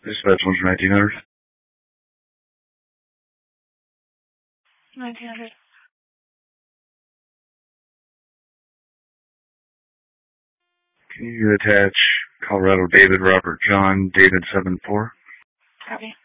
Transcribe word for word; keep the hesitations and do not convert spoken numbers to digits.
Dispatch one for nineteen hundred. nineteen hundred. Can you attach Colorado David Robert John David seven four? Copy.